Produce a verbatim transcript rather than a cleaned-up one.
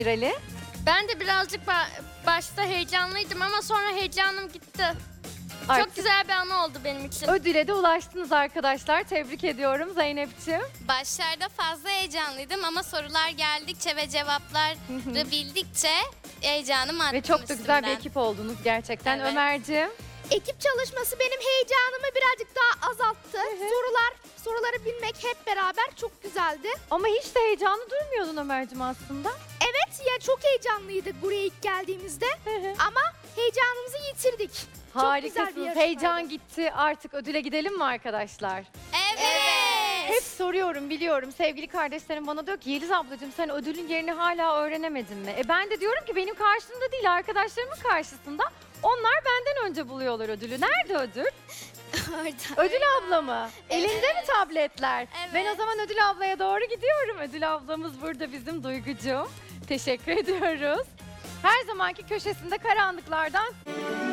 Ali. Ben de birazcık ba- başta heyecanlıydım ama sonra heyecanım gitti. Artık Çok güzel bir anı oldu benim için. ödüle de ulaştınız arkadaşlar. Tebrik ediyorum Zeynep'ciğim. Başlarda fazla heyecanlıydım ama sorular geldikçe ve cevapları bildikçe heyecanım arttı. Ve çok da güzel bir üstümden. ekip oldunuz gerçekten. Evet. Ömer'ciğim. Ekip çalışması benim heyecanımı birazcık daha azalttı. Sorular, soruları bilmek hep beraber çok güzeldi. Ama hiç de heyecanlı durmuyordun Ömer'cim aslında. Evet ya çok heyecanlıydık buraya ilk geldiğimizde ama heyecanımızı yitirdik. güzel bir Harikasınız. yarışmaydı. Heyecan gitti. Artık ödüle gidelim mi arkadaşlar? Evet. Hep soruyorum biliyorum. Sevgili kardeşlerim bana diyor ki Yeliz ablacığım sen ödülün yerini hala öğrenemedin mi? E ben de diyorum ki benim karşımda değil arkadaşlarımın karşısında. Onlar benden önce buluyorlar ödülü. Nerede ödül? Ödül abla mı? Elinde mi tabletler? Evet. Ben o zaman Ödül ablaya doğru gidiyorum. Ödül ablamız burada bizim Duygucuğum. Teşekkür ediyoruz. Her zamanki köşesinde karanlıklardan